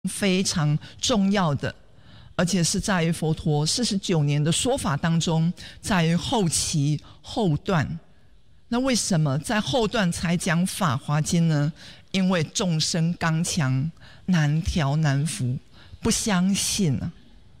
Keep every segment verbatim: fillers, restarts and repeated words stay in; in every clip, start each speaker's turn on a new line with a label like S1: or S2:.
S1: 非常重要的，而且是在于佛陀四十九年的说法当中，在于后期后段。那为什么在后段才讲《法华经》呢？因为众生刚强，难调难服，不相信啊。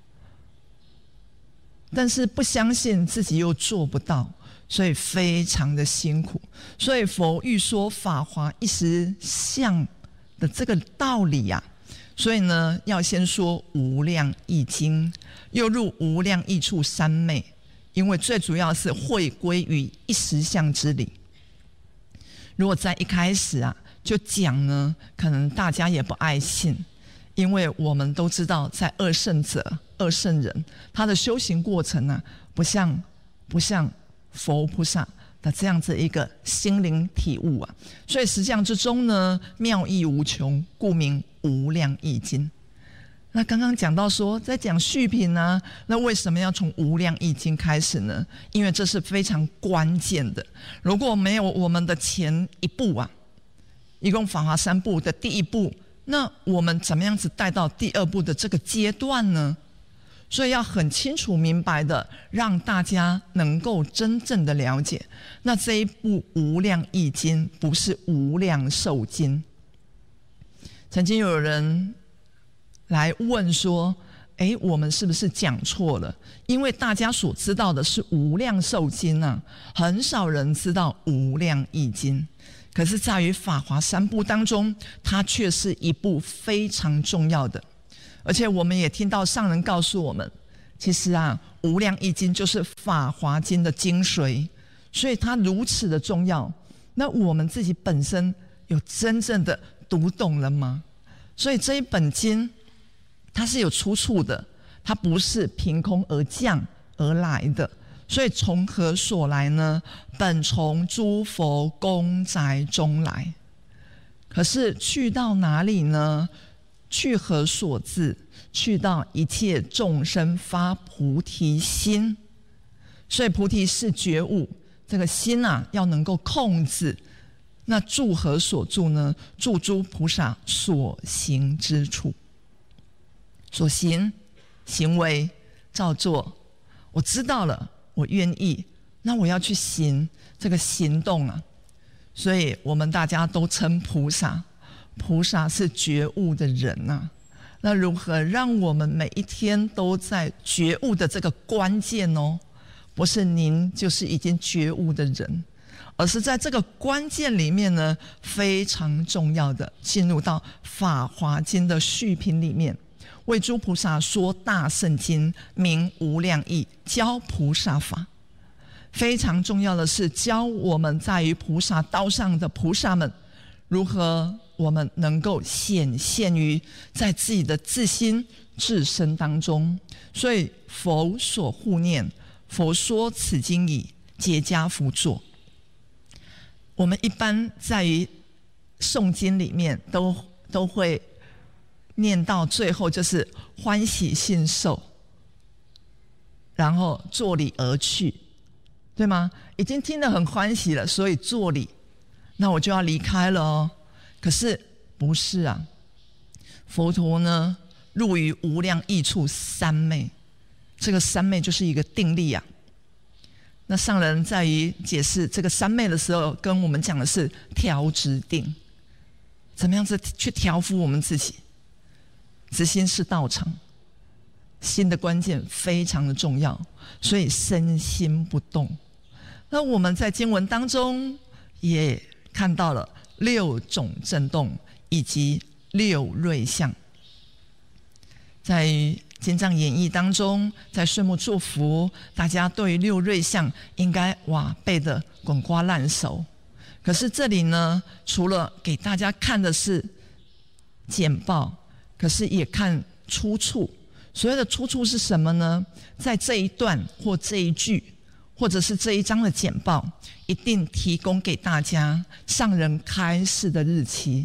S1: 但是不相信自己又做不到，所以非常的辛苦。所以佛欲说法华一时相的这个道理啊，所以呢，要先说无量义经，又入无量义处三昧，因为最主要是会归于一实相之理。如果在一开始啊就讲呢，可能大家也不爱信，因为我们都知道，在二圣者、二圣人，他的修行过程啊，不像不像佛菩萨的这样子一个心灵体悟啊，所以实相之中呢，妙义无穷，故名无量义经。那刚刚讲到说，在讲续品啊，那为什么要从无量义经开始呢？因为这是非常关键的。如果没有我们的前一步啊，一共法华三部的第一步，那我们怎么样子带到第二步的这个阶段呢？所以要很清楚明白的，让大家能够真正的了解。那这一部无量义经不是无量寿经。曾经有人来问说，诶，我们是不是讲错了？因为大家所知道的是无量寿经啊，很少人知道无量义经。可是在于法华三部当中，它却是一部非常重要的。而且我们也听到上人告诉我们，其实啊，无量义经就是法华经的精髓，所以它如此的重要。那我们自己本身有真正的读懂了吗？所以这一本经它是有出处的，它不是凭空而降而来的。所以从何所来呢？本从诸佛宫宅中来。可是去到哪里呢？去何所至？去到一切众生发菩提心。所以菩提是觉悟，这个心啊要能够控制。那住何所住呢？住诸菩萨所行之处。所行行为照做，我知道了，我愿意，那我要去行这个行动啊。所以我们大家都称菩萨，菩萨是觉悟的人啊。那如何让我们每一天都在觉悟的这个关键哦？不是您就是已经觉悟的人，而是在这个关键里面呢，非常重要的进入到法华经的续品里面，为诸菩萨说大圣经，名无量义，教菩萨法。非常重要的是教我们在于菩萨道上的菩萨们，如何我们能够显现于在自己的自心自身当中。所以佛所护念，佛说此经已，皆家福作。我们一般在于诵经里面都都会念到最后就是欢喜信受，然后作礼而去，对吗？已经听得很欢喜了，所以作礼，那我就要离开了哦。可是不是啊，佛陀呢入于无量义处三昧，这个三昧就是一个定力啊。那上人在于解释这个三昧的时候，跟我们讲的是调止定，怎么样子去调伏我们自己。直心是道场，心的关键非常的重要，所以身心不动。那我们在经文当中也看到了六种震动以及六瑞相。在经藏演义当中，在岁末祝福，大家对于六瑞相应该哇背得滚瓜烂熟。可是这里呢，除了给大家看的是简报，可是也看出处。所谓的出处是什么呢？在这一段或这一句，或者是这一章的简报，一定提供给大家上人开示的日期。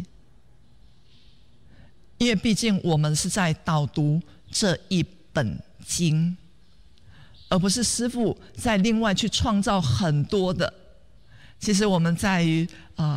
S1: 因为毕竟我们是在导读这一本经，而不是师父再另外去创造很多的。其实我们在于呃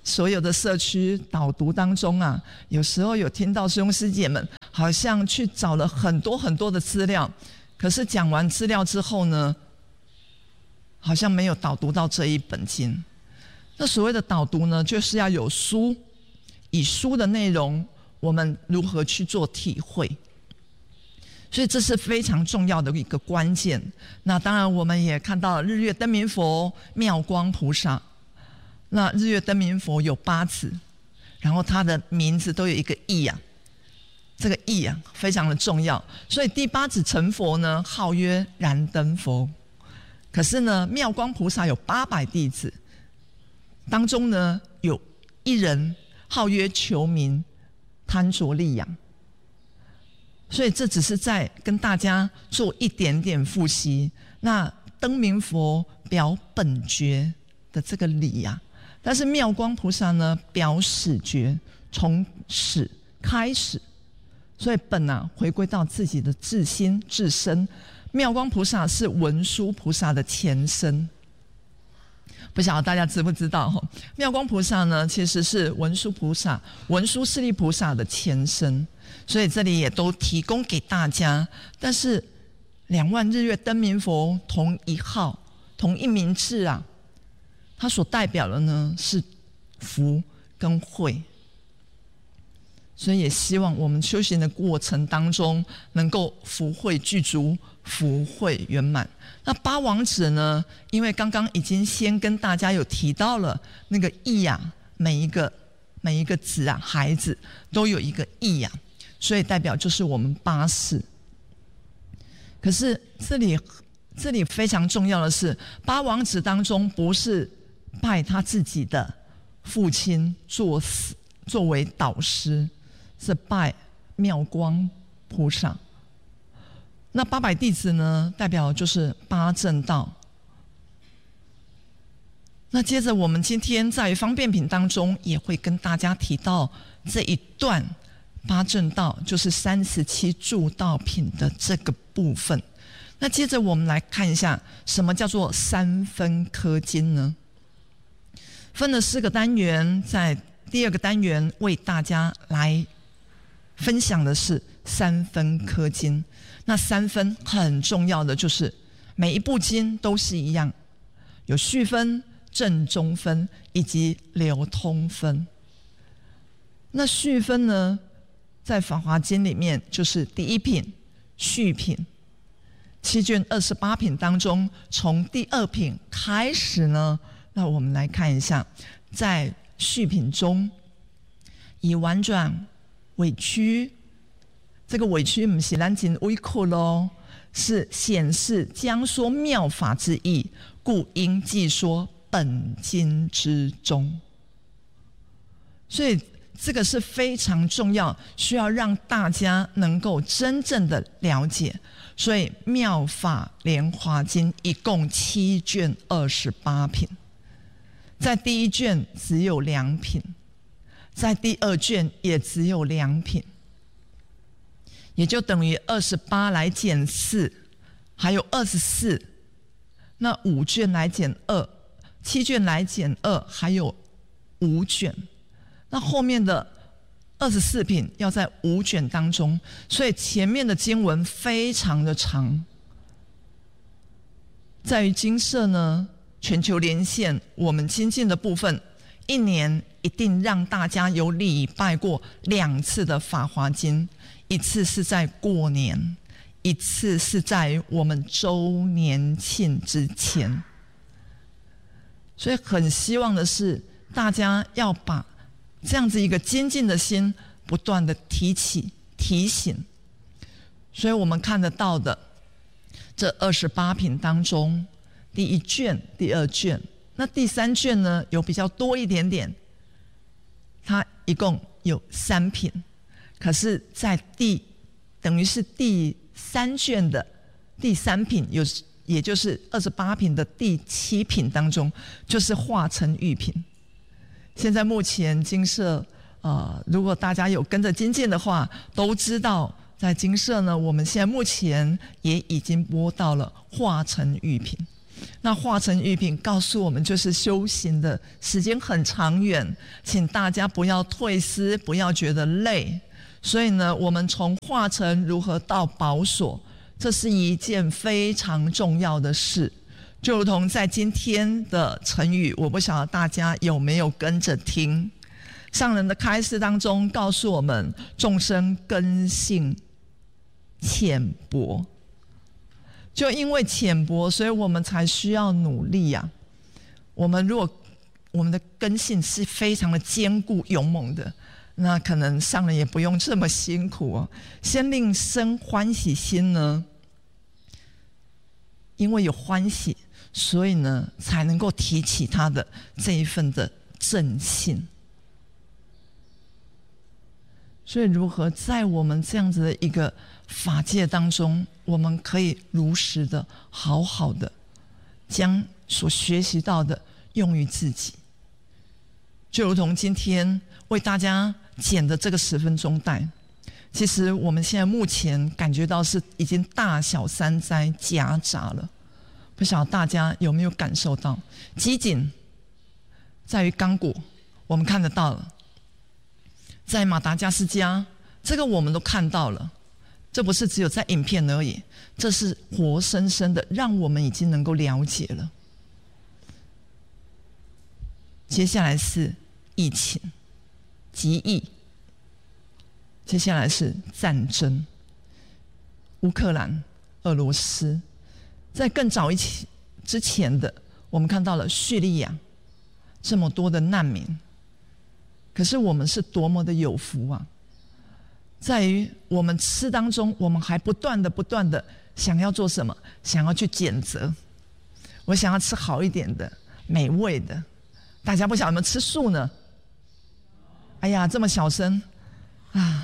S1: 所有的社区导读当中啊，有时候有听到师兄师姐们好像去找了很多很多的资料，可是讲完资料之后呢，好像没有导读到这一本经。那所谓的导读呢，就是要有书，以书的内容我们如何去做体会，所以这是非常重要的一个关键。那当然我们也看到日月灯明佛、妙光菩萨。那日月灯明佛有八子，然后他的名字都有一个义啊，这个义啊非常的重要。所以第八子成佛呢，号曰燃灯佛。可是呢，妙光菩萨有八百弟子，当中呢有一人号曰求名贪着利养。所以这只是在跟大家做一点点复习。那灯明佛表本觉的这个理啊，但是妙光菩萨呢表始觉，从始开始，所以本啊回归到自己的自心自身。妙光菩萨是文殊菩萨的前身，不晓得大家知不知道？妙光菩萨呢其实是文殊菩萨、文殊师利菩萨的前身，所以这里也都提供给大家。但是两万日月灯明佛同一号、同一名字啊，它所代表的呢是福跟慧。所以也希望我们修行的过程当中能够福慧具足，福慧圆满。那八王子呢，因为刚刚已经先跟大家有提到了那个义啊，每一个每一个子啊，孩子都有一个义啊，所以代表就是我们八世。可是这里这里非常重要的是，八王子当中不是拜他自己的父亲作作为导师，是拜妙光菩萨。那八百弟子呢，代表就是八正道。那接着我们今天在方便品当中也会跟大家提到这一段八正道，就是三十七助道品的这个部分。那接着我们来看一下，什么叫做三分科经呢？分了四个单元，在第二个单元为大家来分享的是三分科经。那三分很重要的就是每一部经都是一样，有序分、正中分以及流通分。那序分呢，在法华经里面就是第一品、序品。七卷二十八品当中，从第二品开始呢，那我们来看一下，在序品中，以婉转委屈，这个委屈不是咱真委屈咯，是显示将说妙法之意，故应记说本经之中。所以这个是非常重要，需要让大家能够真正的了解。所以妙法莲华经一共七卷二十八品，在第一卷只有两品，在第二卷也只有两品，也就等于二十八来减四，还有二十四，那五卷来减二，七卷来减二，还有五卷。那后面的二十四品要在五卷当中，所以前面的经文非常的长。在于精舍呢，全球连线我们精进的部分，一年一定让大家有礼拜过两次的法华经，一次是在过年，一次是在我们周年庆之前。所以很希望的是，大家要把这样子一个精进的心不断的提起提醒。所以我们看得到的这二十八品当中，第一卷、第二卷，那第三卷呢有比较多一点点，它一共有三品，可是在第等于是第三卷的第三品，有也就是二十八品的第七品当中，就是化成玉品。现在目前精舍，呃，如果大家有跟着精进的话，都知道在精舍呢，我们现在目前也已经播到了化成玉品。 那化成玉品告诉我们，就是修行的时间很长远，请大家不要退失，不要觉得累。所以呢，我们从化成如何到宝所，这是一件非常重要的事。就如同在今天的成语，我不晓得大家有没有跟着听。上人的开示当中告诉我们，众生根性浅薄，就因为浅薄，所以我们才需要努力啊。我们如果我们的根性是非常的坚固勇猛的，那可能上人也不用这么辛苦哦。先令生欢喜心呢，因为有欢喜，所以呢才能够提起他的这一份的正性。所以如何在我们这样子的一个法界当中，我们可以如实的好好的将所学习到的用于自己。就如同今天为大家剪的这个十分钟带，其实我们现在目前感觉到是已经大小三灾夹杂了，不晓得大家有没有感受到？机警在于刚果，我们看得到了；在马达加斯加，这个我们都看到了。这不是只有在影片而已，这是活生生的，让我们已经能够了解了。接下来是疫情、疾疫，接下来是战争，乌克兰、俄罗斯。在更早一起之前的，我们看到了叙利亚这么多的难民。可是我们是多么的有福啊！在于我们吃当中，我们还不断的、不断的想要做什么？想要去检责。我想要吃好一点的、美味的。大家不晓得有没有吃素呢？哎呀，这么小声啊！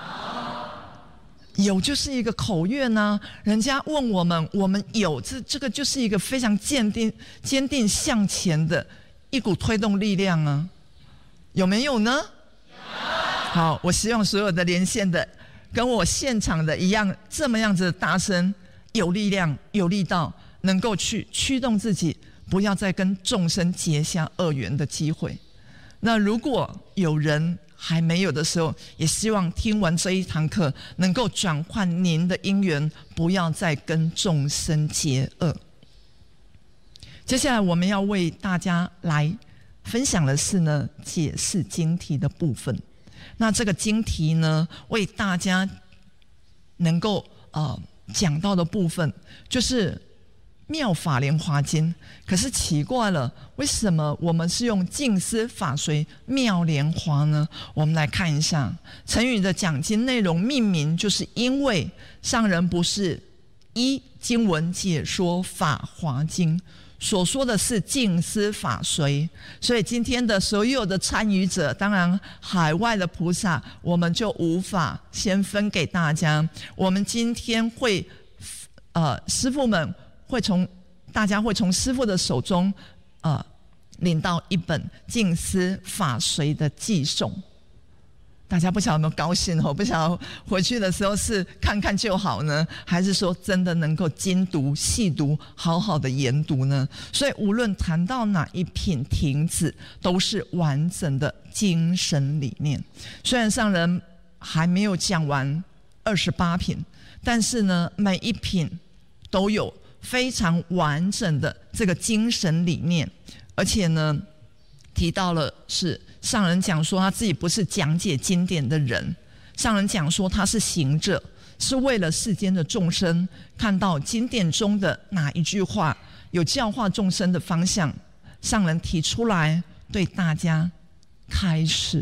S1: 有就是一个口愿呢、啊，人家问我们，我们有，这这个就是一个非常坚定、坚定向前的一股推动力量啊，有没有呢？好，我希望所有的连线的跟我现场的一样，这么样子的大声，有力量、有力道，能够去驱动自己，不要再跟众生结下恶缘的机会。那如果有人还没有的时候，也希望听完这一堂课，能够转换您的因缘，不要再跟众生结恶。接下来我们要为大家来分享的是呢，解释经题的部分。那这个经题呢，为大家能够呃讲到的部分，就是妙法莲华经。可是奇怪了，为什么我们是用净思法随妙莲华呢？我们来看一下成语的讲经内容命名，就是因为上人不是依经文解说法华经，所说的是净思法随，所以今天的所有的参与者，当然海外的菩萨，我们就无法先分给大家。我们今天会，呃，师父们会从大家会从师父的手中，呃，领到一本净思法随的寄送。大家不晓得有没有高兴哦？不晓得回去的时候是看看就好呢，还是说真的能够精读细读，好好的研读呢？所以无论谈到哪一品亭子，都是完整的精神理念。虽然上人还没有讲完二十八品，但是呢，每一品都有非常完整的这个精神理念，而且呢，提到了是上人讲说他自己不是讲解经典的人，上人讲说他是行者，是为了世间的众生看到经典中的哪一句话有教化众生的方向，上人提出来对大家开示。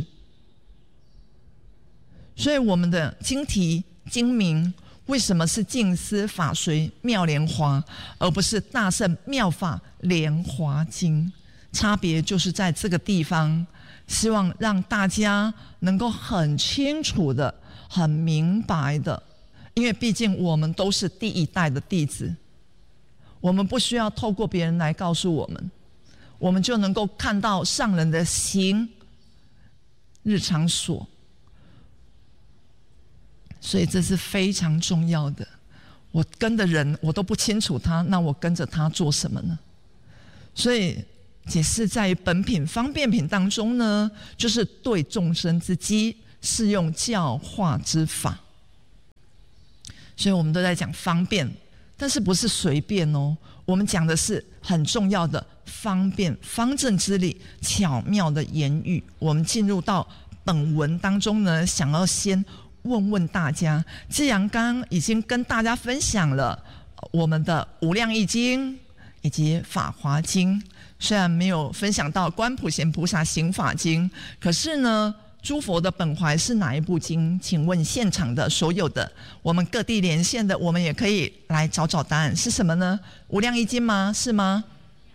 S1: 所以我们的经题经名为什么是净思法随妙莲华，而不是大圣妙法莲华经？差别就是在这个地方，希望让大家能够很清楚的、很明白的，因为毕竟我们都是第一代的弟子，我们不需要透过别人来告诉我们，我们就能够看到上人的行日常所。所以这是非常重要的。我跟的人我都不清楚他，那我跟着他做什么呢？ 所以解释在于本品方便品当中呢，就是对众生之机，适用教化之法。所以我们都在讲方便，但是不是随便哦，我们讲的是很重要的方便方正之理，巧妙的言语。我们进入到本文当中呢，想要先问问大家，既然刚刚已经跟大家分享了我们的无量义经以及法华经，虽然没有分享到观普贤菩萨行法经，可是呢诸佛的本怀是哪一部经？请问现场的所有的我们各地连线的，我们也可以来找找答案是什么呢？无量义经吗？是吗？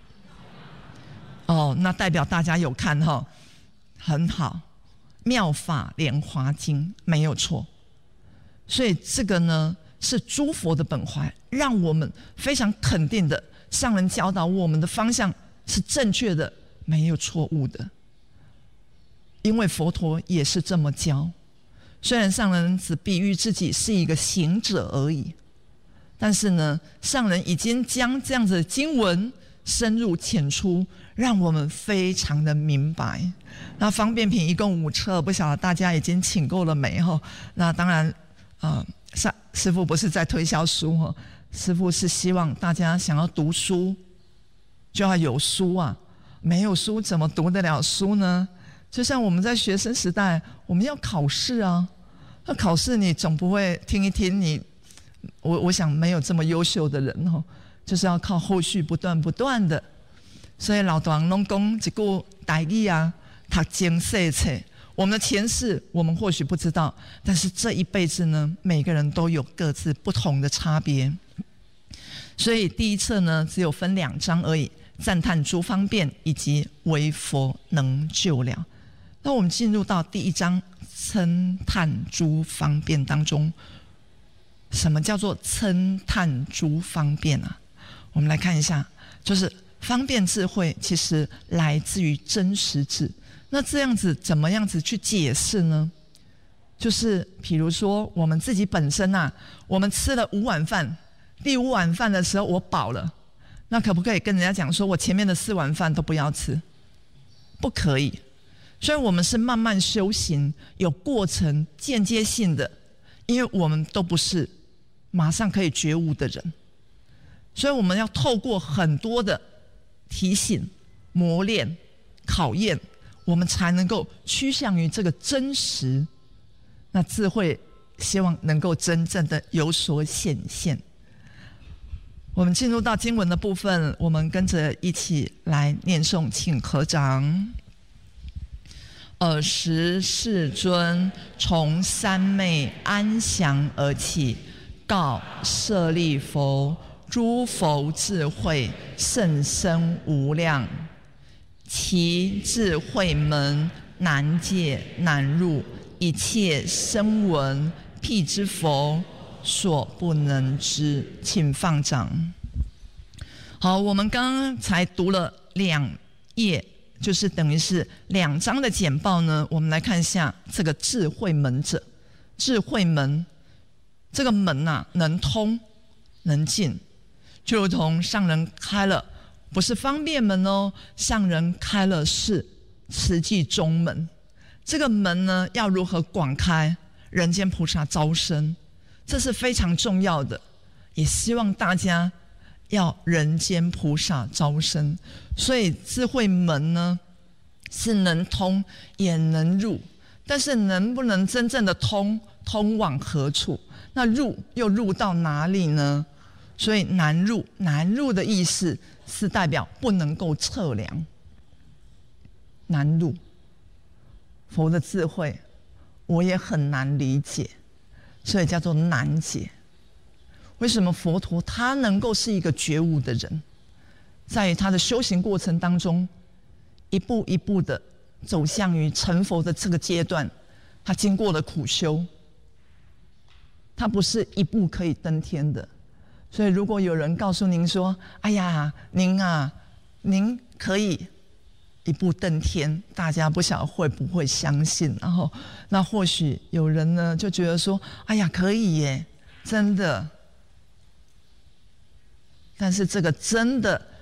S1: 哦，那代表大家有看哈，很好，妙法莲华经没有错。所以这个呢是诸佛的本怀，让我们非常肯定的，上人教导我们的方向是正确的，没有错误的。因为佛陀也是这么教，虽然上人只比喻自己是一个行者而已，但是呢，上人已经将这样子的经文深入浅出，让我们非常的明白。那方便品一共五册，不晓得大家已经请够了没？那当然，呃，师父不是在推销书，师父是希望大家想要读书，就要有书啊，没有书怎么读得了书呢？就像我们在学生时代，我们要考试啊，那考试你总不会听一听你，我我想没有这么优秀的人哦，就是要靠后续不断不断的。所以老大人拢讲一句台语啊，读经世册。我们的前世我们或许不知道，但是这一辈子呢，每个人都有各自不同的差别。所以第一册呢，只有分两章而已，赞叹诸方便以及唯佛能救了。那我们进入到第一章称叹诸方便当中，什么叫做称叹诸方便啊？我们来看一下，就是方便智慧其实来自于真实智。那这样子怎么样子去解释呢？就是比如说我们自己本身啊，我们吃了五碗饭，第五碗饭的时候我饱了，那可不可以跟人家讲说我前面的四碗饭都不要吃？不可以。所以我们是慢慢修行，有过程间接性的，因为我们都不是马上可以觉悟的人，所以我们要透过很多的提醒、磨练、考验，我们才能够趋向于这个真实，那智慧希望能够真正的有所显现。我们进入到经文的部分，我们跟着一起来念诵，请合掌。尔时世尊从三昧安详而起，告舍利弗：诸佛智慧甚深无量，其智慧门难解难入，一切声闻辟支佛所不能知。请放掌。好，我们刚刚才读了两页，就是等于是两章的简报呢。我们来看一下这个智慧门者，智慧门这个门啊，能通能进，就如同上人开了，不是方便门哦，上人开了是慈济中门。这个门呢，要如何广开，人间菩萨招生，这是非常重要的。也希望大家要人间菩萨招生，所以智慧门呢是能通也能入，但是能不能真正的通，通往何处？那入又入到哪里呢？所以难入，难入的意思是代表不能够测量，难入。佛的智慧我也很难理解，所以叫做难解。为什么佛陀他能够是一个觉悟的人，在于他的修行过程当中，一步一步的走向于成佛的这个阶段，他经过了苦修，他不是一步可以登天的。所以如果有人告诉您说，哎呀，您啊，您可以一步登天，大家不晓得会不会相信。然后那或许有人呢就觉得说，哎呀，可以耶，真的。但是这个真的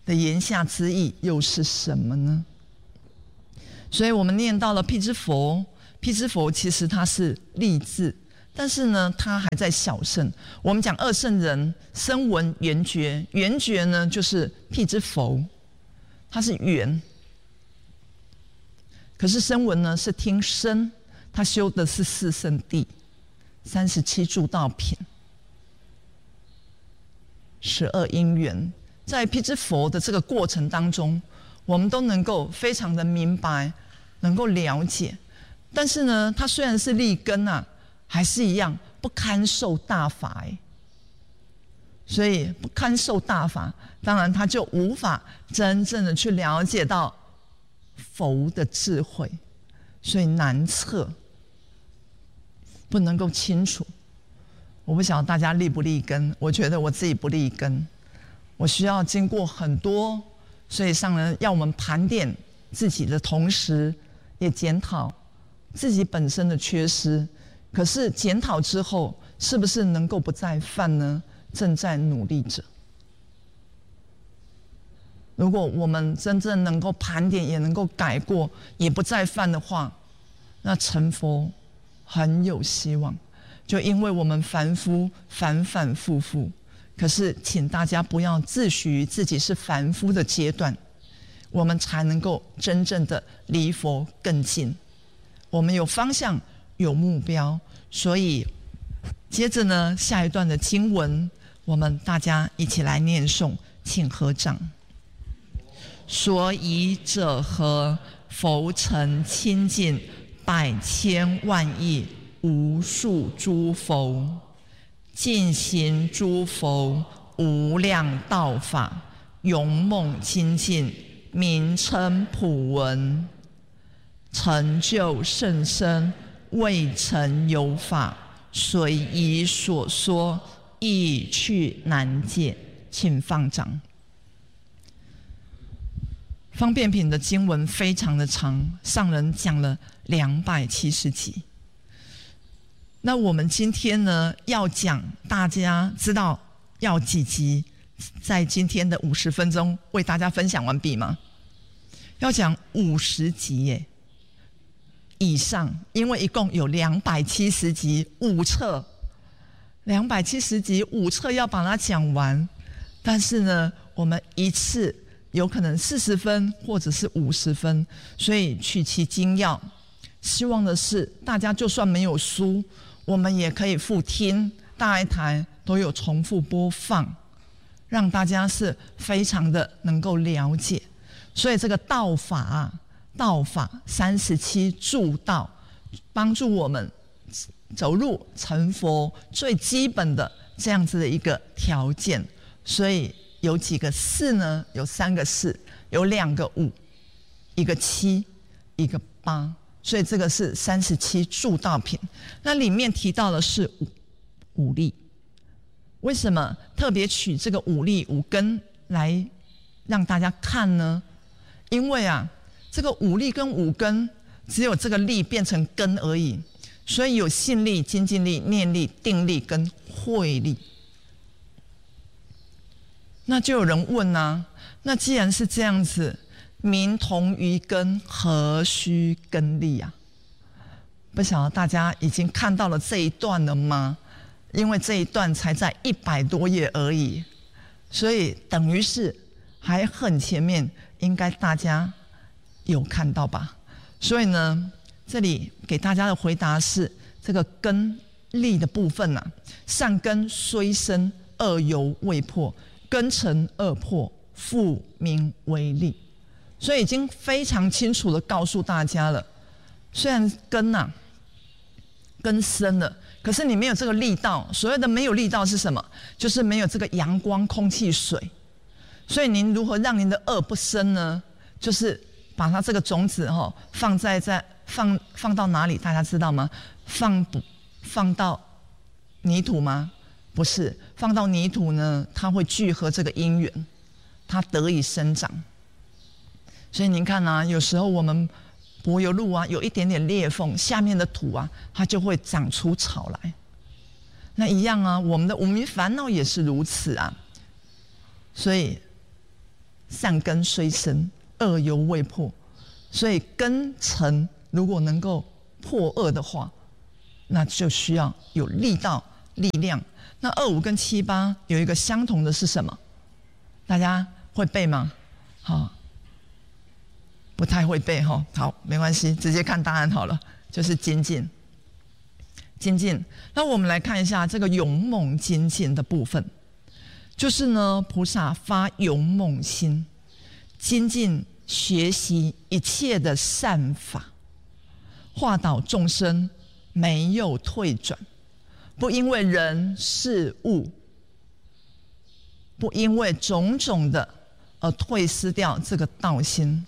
S1: 的言下之意又是什么呢？所以我们念到了辟支佛，辟支佛其实它是立字，但是呢，它还在小圣。我们讲二圣人，声闻缘觉，缘觉呢就是辟支佛，它是缘。可是声闻呢是听声，他修的是四圣谛、三十七助道品、十二因缘。在辟支佛的这个过程当中，我们都能够非常的明白，能够了解。但是呢，它虽然是立根啊，还是一样不堪受大法哎。所以不堪受大法，当然他就无法真正的去了解到佛的智慧，所以难测，不能够清楚。我不晓得大家立不立根，我觉得我自己不立根。我需要经过很多，所以上人要我们盘点自己的同时，也检讨自己本身的缺失。可是检讨之后，是不是能够不再犯呢？正在努力着。如果我们真正能够盘点，也能够改过，也不再犯的话，那成佛很有希望。就因为我们凡夫反反复复。可是，请大家不要自诩自己是凡夫的阶段，我们才能够真正的离佛更近。我们有方向，有目标，所以接着呢，下一段的经文，我们大家一起来念诵，请合掌。所以者何？佛尘清净，百千万亿无数诸佛。尽行诸佛无量道法，勇猛精进，名称普闻。成就甚深，未曾有法，随以所说，意趣难解。请放掌。方便品的经文非常的长，上人讲了两百七十集。那我们今天呢，要讲，大家知道要几集？在今天的五十分钟为大家分享完毕吗？要讲五十集耶以上，因为一共有两百七十集，五册，两百七十集五册要把它讲完。但是呢，我们一次有可能四十分或者是五十分，所以取其精要。希望的是，大家就算没有书，我们也可以复听，大爱台都有重复播放，让大家是非常的能够了解。所以这个道法啊，道法三十七助道，帮助我们走入成佛最基本的这样子的一个条件。所以有几个四呢？有三个四，有两个五，一个七，一个八。所以这个是三十七助道品。那里面提到的是五五力，为什么特别取这个五力五根来让大家看呢？因为啊，这个五力跟五根只有这个力变成根而已，所以有信力、精进力、念力、定力跟慧力。那就有人问啊，那既然是这样子，名同于根，何须根力啊？不晓得大家已经看到了这一段了吗？因为这一段才在一百多页而已，所以等于是还很前面，应该大家有看到吧？所以呢，这里给大家的回答是这个根力的部分啊，善根虽生，恶犹未破，根成恶破，复名为力。所以已经非常清楚的告诉大家了，虽然根啊根生了，可是你没有这个力道。所谓的没有力道是什么？就是没有这个阳光、空气、水。所以您如何让您的恶不生呢？就是把它这个种子哈、哦、放在在放放到哪里？大家知道吗？放放到泥土吗？不是，放到泥土呢，它会聚合这个因缘，它得以生长。所以您看啊，有时候我们柏油路啊有一点点裂缝，下面的土啊，它就会长出草来。那一样啊，我们的五迷烦恼也是如此啊。所以善根虽深，恶犹未破。所以根尘如果能够破恶的话，那就需要有力道、力量。那二五跟七八有一个相同的是什么？大家会背吗？好，不太会背哈。好，没关系，直接看答案好了，就是精进。精进。那我们来看一下这个勇猛精进的部分，就是呢，菩萨发勇猛心，精进学习一切的善法，化导众生，没有退转，不因为人事物，不因为种种的而退失掉这个道心，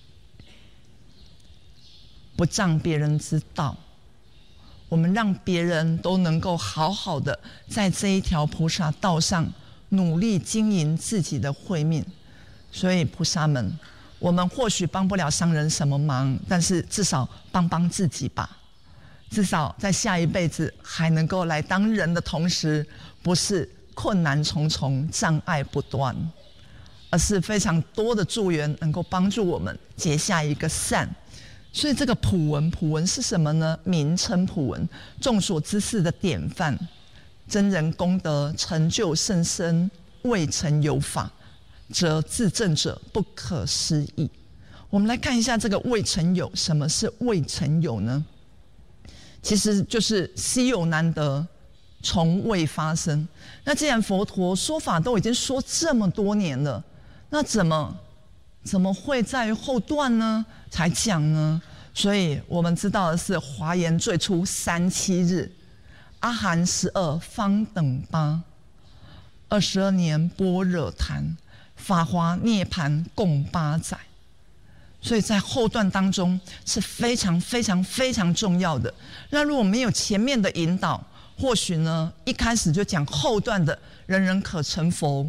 S1: 不仗别人之道。我们让别人都能够好好的在这一条菩萨道上努力经营自己的慧命。所以菩萨们，我们或许帮不了商人什么忙，但是至少帮帮自己吧。至少在下一辈子还能够来当人的同时，不是困难重重、障碍不断，而是非常多的助缘能够帮助我们结下一个善。所以这个普文，普文是什么呢？名称普文，众所知识的典范，真人功德成就甚深，未曾有法，则自证者不可思议。我们来看一下这个未曾有，什么是未曾有呢？其实就是稀有难得，从未发生。那既然佛陀说法都已经说这么多年了，那怎么怎么会在后段呢才讲呢？所以我们知道的是，华严最初三七日，阿含十二方等八，二十二年般若谈，法华涅槃共八载。所以在后段当中是非常非常非常重要的。那如果没有前面的引导，或许呢一开始就讲后段的人人可成佛。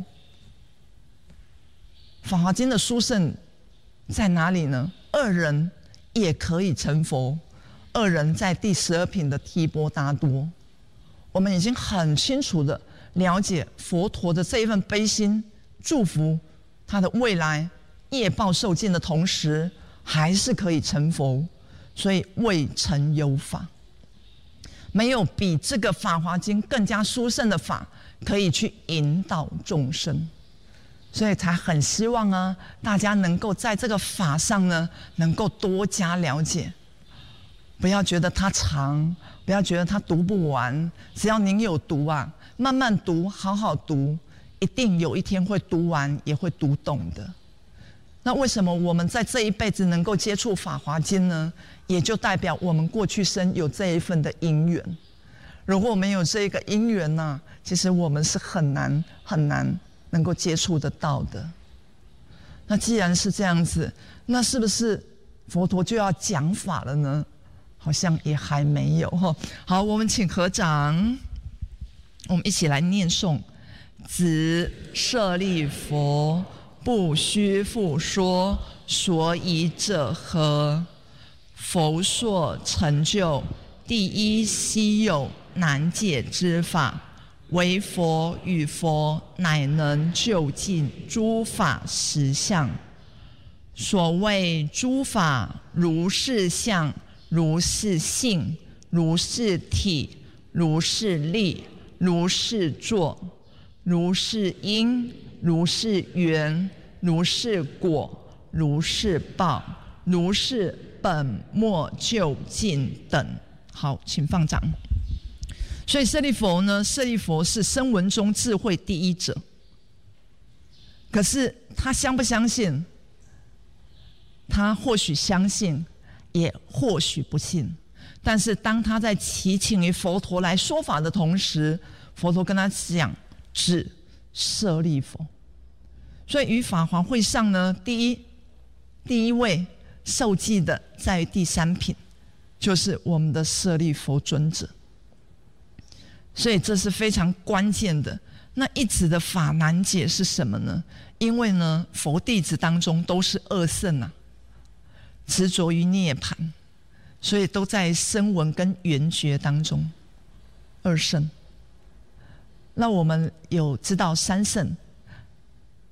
S1: 法华经的殊胜在哪里呢？二人也可以成佛。二人在第十二品的提婆达多，我们已经很清楚的了解佛陀的这一份悲心祝福，他的未来业报受尽的同时，还是可以成佛。所以未曾有法，没有比这个《法华经》更加殊胜的法可以去引导众生。所以才很希望啊，大家能够在这个法上呢，能够多加了解。不要觉得它长，不要觉得它读不完。只要您有读啊，慢慢读，好好读，一定有一天会读完，也会读懂的。那为什么我们在这一辈子能够接触《法华经》呢？也就代表我们过去生有这一份的因缘。如果没有这一个因缘呢、啊，其实我们是很难很难能够接触得到的。那既然是这样子，那是不是佛陀就要讲法了呢？好像也还没有哈。好，我们请合掌，我们一起来念诵：子舍利佛，不须复说，所以者何？佛说成就第一稀有难解之法，唯佛与佛乃能究竟诸法实相。所谓诸法，如是相，如是性，如是体，如是力，如是作，如是因，如是缘，如是果，如是报，如是本末究竟等。好，请放掌。所以舍利佛呢，舍利佛是声闻中智慧第一者。可是他相不相信？他或许相信，也或许不信。但是当他在祈请于佛陀来说法的同时，佛陀跟他讲：指舍利佛。所以于法华会上呢，第一第一位受记的在于第三品，就是我们的舍利佛尊者。所以这是非常关键的。那一直的法难解是什么呢？因为呢，佛弟子当中都是二圣啊，执着于涅槃，所以都在声闻跟缘觉当中。二圣。那我们有知道三圣，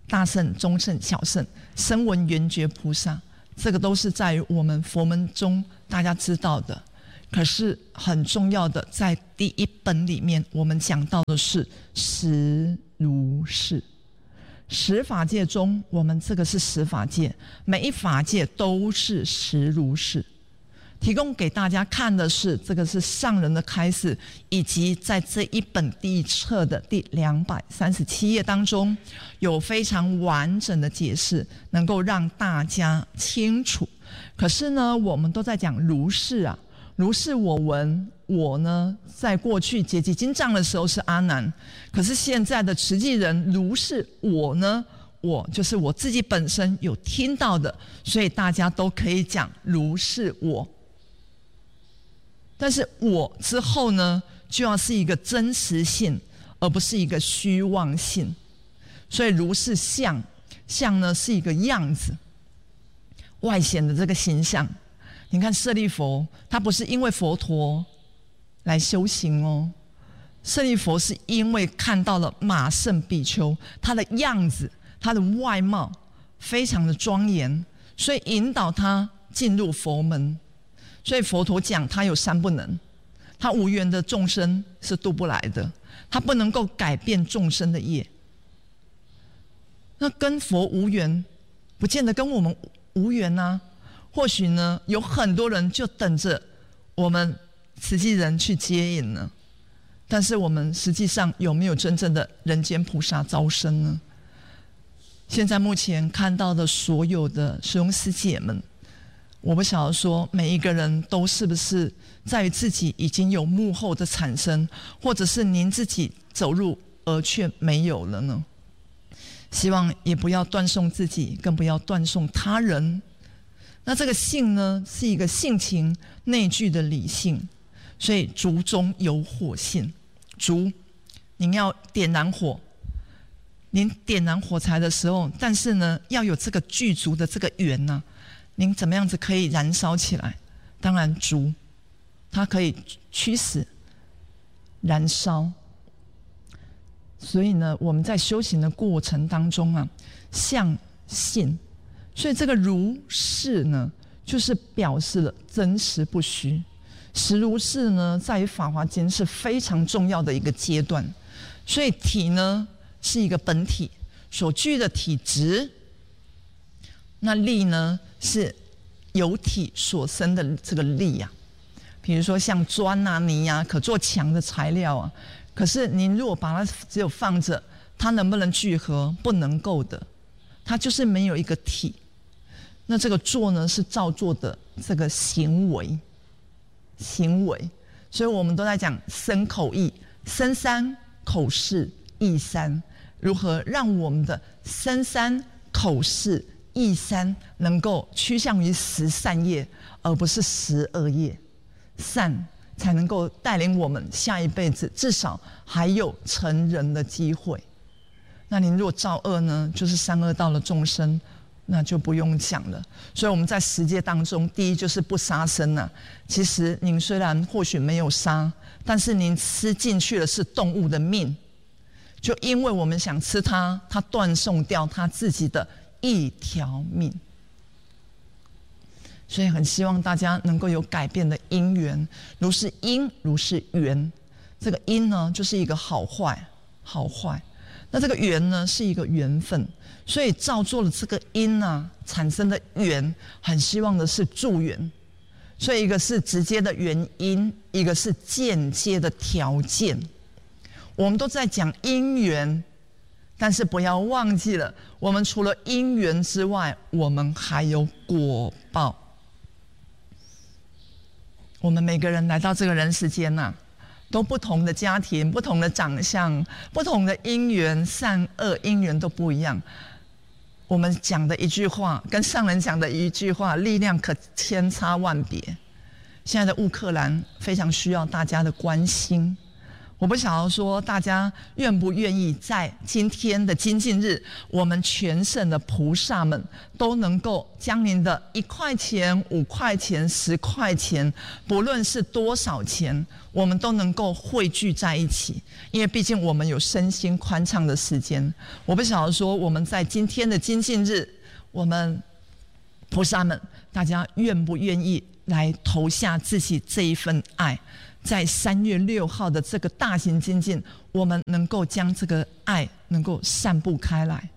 S1: 大圣、中圣、小圣、声闻缘觉菩萨，这个都是在于我们佛门中大家知道的。可是很重要的，在第一本里面，我们讲到的是实如是。十法界中，我们这个是十法界，每一法界都是实如是。提供给大家看的是，这个是上人的开示，以及在这一本第一册的第两百三十七页当中，有非常完整的解释，能够让大家清楚。可是呢，我们都在讲如是啊，如是我闻。我呢，在过去解结经藏的时候是阿难，可是现在的慈济人如是我呢，我就是我自己本身有听到的，所以大家都可以讲如是我。但是我之后呢，就要是一个真实性，而不是一个虚妄性。所以如是相，相呢是一个样子，外显的这个形象。你看舍利佛，他不是因为佛陀来修行哦，舍利佛是因为看到了马胜比丘，他的样子，他的外貌非常的庄严，所以引导他进入佛门。所以佛陀讲他有三不能，他无缘的众生是度不来的，他不能够改变众生的业。那跟佛无缘，不见得跟我们无缘啊。或许呢，有很多人就等着我们慈济人去接引呢，但是我们实际上有没有真正的人间菩萨招生呢？现在目前看到的所有的师兄师姐们，我不晓得说每一个人都是不是在于自己已经有幕后的产生，或者是您自己走入而却没有了呢？希望也不要断送自己，更不要断送他人。那这个性呢，是一个性情内聚的理性，所以烛中有火性。烛，您要点燃火，您点燃火柴的时候，但是呢，要有这个具足的这个缘呢、啊，您怎么样子可以燃烧起来？当然，烛它可以驱使燃烧。所以呢，我们在修行的过程当中啊，相信。所以这个如是呢，就是表示了真实不虚。实如是呢，在于法华经是非常重要的一个阶段。所以体呢是一个本体所具的体质，那力呢是由体所生的这个力啊。比如说像砖啊、泥啊，可做墙的材料啊。可是您如果把它只有放着，它能不能聚合？不能够的，它就是没有一个体。那这个作呢，是造作的这个行为，行为，所以我们都在讲身口意，身三，口四，意三，如何让我们的身三、口四、意三能够趋向于十善业，而不是十恶业，善才能够带领我们下一辈子至少还有成人的机会。那您如果造恶呢，就是三恶道的众生。那就不用讲了。所以我们在十戒当中，第一就是不杀生啊。其实您虽然或许没有杀，但是您吃进去的是动物的命，就因为我们想吃它，它断送掉它自己的一条命。所以很希望大家能够有改变的因缘，如是因，如是缘。这个因呢，就是一个好坏，好坏。那这个缘呢，是一个缘分。所以造作了这个因啊，产生的缘，很希望的是助缘。所以一个是直接的原因，一个是间接的条件。我们都在讲因缘，但是不要忘记了，我们除了因缘之外，我们还有果报。我们每个人来到这个人世间啊，都不同的家庭、不同的长相、不同的因缘，善恶因缘都不一样。我们讲的一句话，跟上人讲的一句话，力量可千差万别。现在的乌克兰非常需要大家的关心。 我不晓得说大家愿不愿意在今天的精进日，我们全省的菩萨们都能够将您的一块钱、五块钱、十块钱，不论是多少钱，我们都能够汇聚在一起。因为毕竟我们有身心宽敞的时间。我不晓得说我们在今天的精进日，我们菩萨们大家愿不愿意来投下自己这一份爱，在三月六号的这个大型精进，我们能够将这个爱能够散布开来。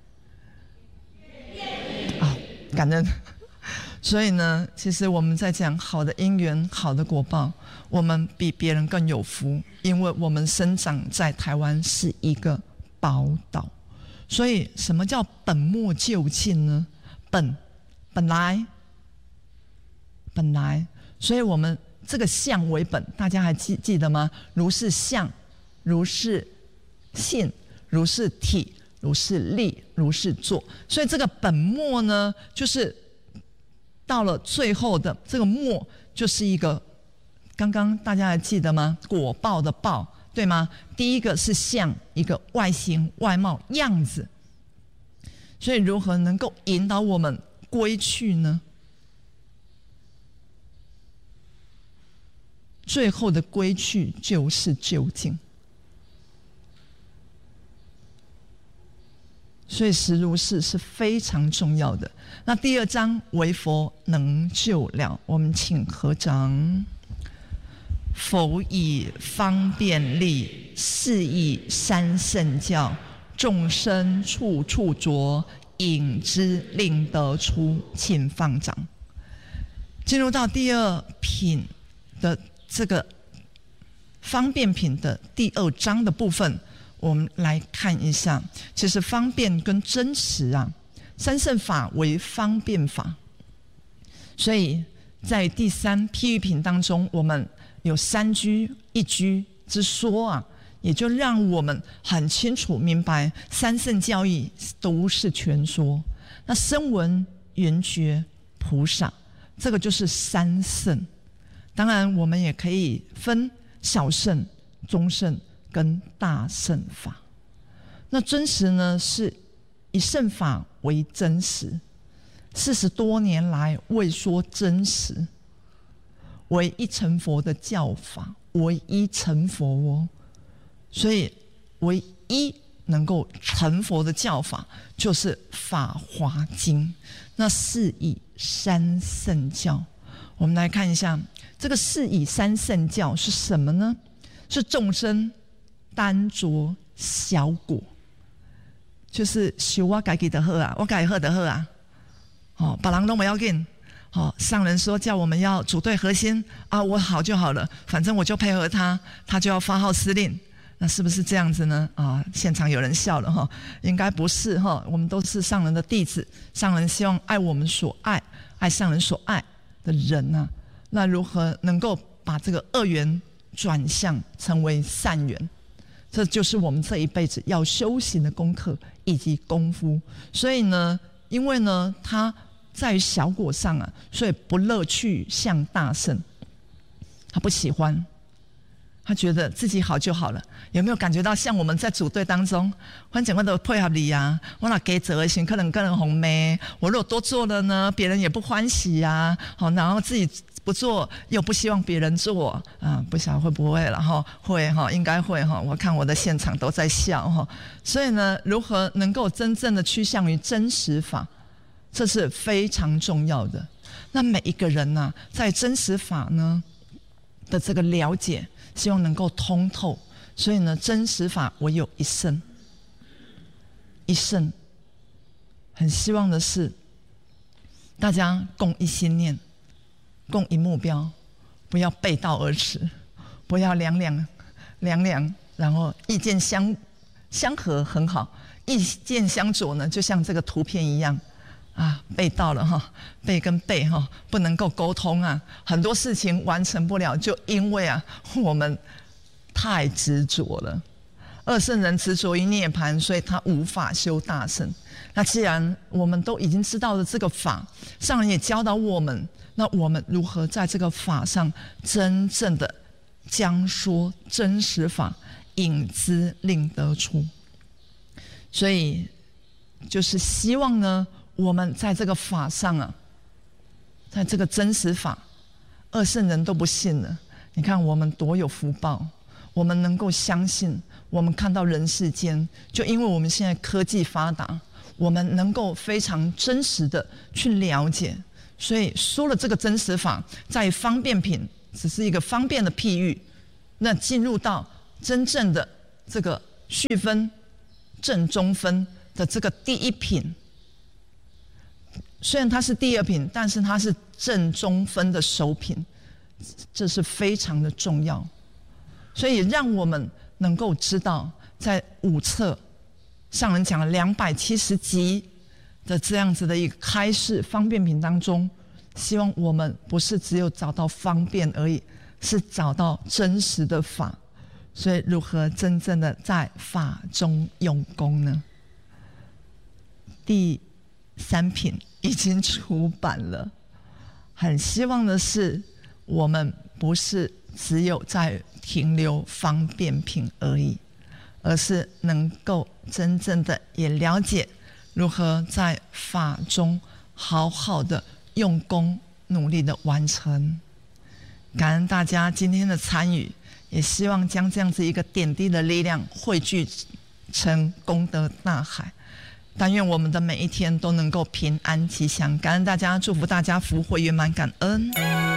S1: 啊、哦，感恩。所以呢，其实我们在讲好的因缘、好的果报，我们比别人更有福，因为我们生长在台湾是一个宝岛。所以，什么叫本末就进呢？本本来本来，所以我们。这个相为本，大家还记记得吗？如是相，如是性，如是体，如是力，如是作。所以这个本末呢，就是到了最后的这个末，就是一个刚刚大家还记得吗？果报的报，对吗？第一个是相，一个外形、外貌、样子。所以如何能够引导我们归去呢？最后的归去就是究竟。所以实如是是非常重要的。那第二章为佛能救了，我们请合掌。佛以方便力，是以三圣教，众生处处着，引之令得出，请放掌。进入到第二品的这个方便品的第二章的部分，我们来看一下。其实方便跟真实啊，三圣法为方便法，所以在第三譬喻品当中，我们有三居一居之说啊，也就让我们很清楚明白三圣教义都是全说。那声闻、缘觉、菩萨，这个就是三圣。当然，我们也可以分小圣、中圣跟大圣法。那真实呢，是以圣法为真实，四十多年来未说真实，唯一成佛的教法，唯一成佛哦。所以，唯一能够成佛的教法就是《法华经》，那是以三圣教。我们来看一下。这个是以三圣教是什么呢？是众生单着小果，就是修我自己的好啊，我自己好的好啊，哦，别人都不要紧。哦，上人说叫我们要组队核心啊，我好就好了，反正我就配合他，他就要发号施令。那是不是这样子呢？啊，现场有人笑了哈，应该不是哈，我们都是上人的弟子，上人希望爱我们所爱，爱上人所爱的人啊。那如何能够把这个恶缘转向成为善缘？这就是我们这一辈子要修行的功课以及功夫。所以呢，因为呢，它在于小果上啊，所以不乐趣向大圣，他不喜欢，他觉得自己好就好了。有没有感觉到像我们在组队当中，反正我都配合你啊，我那给责的行可能跟人红妹，我如果多做了呢，别人也不欢喜啊，好，然后自己不做又不希望别人做啊，不晓得会不会了哈？会哈，应该会哈。我看我的现场都在笑哈。所以呢，如何能够真正的趋向于真实法，这是非常重要的。那每一个人呢、啊，在真实法呢的这个了解，希望能够通透。所以呢，真实法唯有一圣，一圣。很希望的是，大家共一心念。共一目标，不要背道而驰，不要两两两两，然后意见相相合很好，意见相左呢，就像这个图片一样啊，背道了哈，背跟背哈不能够沟通啊，很多事情完成不了，就因为啊我们太执着了。二圣人执着于涅槃，所以他无法修大圣。那既然我们都已经知道了这个法，上人也教导我们，那我们如何在这个法上真正的将说真实法， 引资令得出。所以就是希望呢，我们在这个法上啊，在这个真实法，二圣人都不信了，你看我们多有福报，我们能够相信，我们看到人世间，就因为我们现在科技发达，我们能够非常真实的去了解。所以说了这个真实法，在方便品只是一个方便的譬喻，那进入到真正的这个序分、正中分的这个第一品，虽然它是第二品，但是它是正中分的首品，这是非常的重要。所以让我们能够知道，在五册上人讲了两百七十集的这样子的一个开示方便品当中，希望我们不是只有找到方便而已，是找到真实的法。所以如何真正的在法中用功呢？第三品已经出版了，很希望的是我们不是只有在停留方便品而已，而是能够真正的也了解如何在法中好好的用功，努力的完成。感恩大家今天的参与，也希望将这样子一个点滴的力量汇聚成功德大海。但愿我们的每一天都能够平安吉祥。感恩大家，祝福大家福慧圆满，感恩。